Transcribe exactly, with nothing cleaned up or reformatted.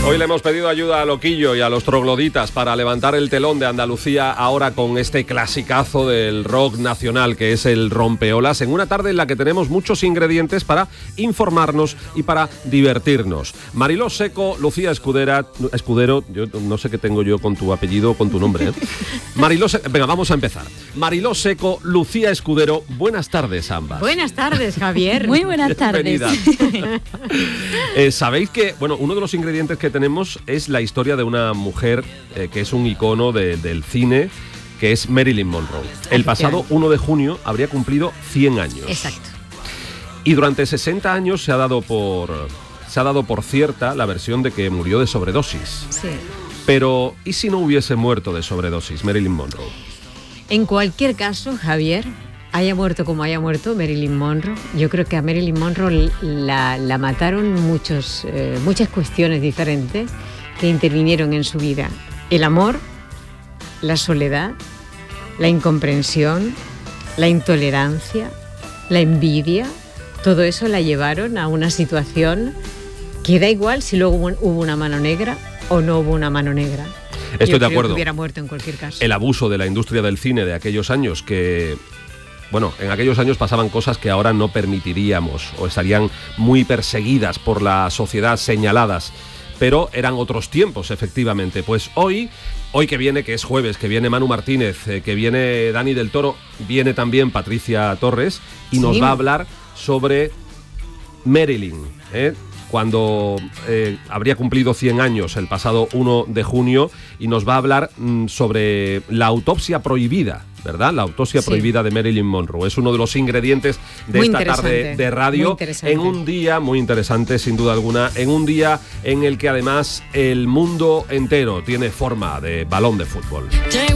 Hoy le hemos pedido ayuda a Loquillo y a los trogloditas para levantar el telón de Andalucía ahora con este clasicazo del rock nacional que es el Rompeolas, en una tarde en la que tenemos muchos ingredientes para informarnos y para divertirnos. Mariló Seco, Lucía Escudera, Escudero, yo no sé qué tengo yo con tu apellido, con tu nombre, ¿eh? Mariló Seco, venga, vamos a empezar. Mariló Seco, Lucía Escudero, buenas tardes ambas. Buenas tardes, Javier. Muy buenas tardes. eh, Sabéis que, bueno, uno de los ingredientes que tenemos es la historia de una mujer eh, que es un icono de, del cine, que es Marilyn Monroe. El pasado uno de junio habría cumplido cien años. Exacto. Y durante sesenta años se ha dado por se ha dado por cierta la versión de que murió de sobredosis. Sí. Pero ¿y si no hubiese muerto de sobredosis Marilyn Monroe? En cualquier caso, Javier, haya muerto como haya muerto Marilyn Monroe, yo creo que a Marilyn Monroe la, la mataron muchos, eh, muchas cuestiones diferentes que intervinieron en su vida. El amor, la soledad, la incomprensión, la intolerancia, la envidia, todo eso la llevaron a una situación que da igual si luego hubo una mano negra o no hubo una mano negra. Estoy yo de acuerdo. Que hubiera muerto en cualquier caso. El abuso de la industria del cine de aquellos años que... Bueno, en aquellos años pasaban cosas que ahora no permitiríamos o estarían muy perseguidas por la sociedad, señaladas, pero eran otros tiempos, efectivamente. Pues hoy, hoy que viene, que es jueves, que viene Manu Martínez, eh, que viene Dani del Toro, viene también Patricia Torres y nos sí. va a hablar sobre Marilyn, ¿eh? cuando eh, habría cumplido cien años el pasado uno de junio, y nos va a hablar mm, sobre la autopsia prohibida, ¿verdad? La autopsia sí. prohibida de Marilyn Monroe. Es uno de los ingredientes de muy esta tarde de radio, en un día muy interesante, sin duda alguna, en un día en el que además el mundo entero tiene forma de balón de fútbol.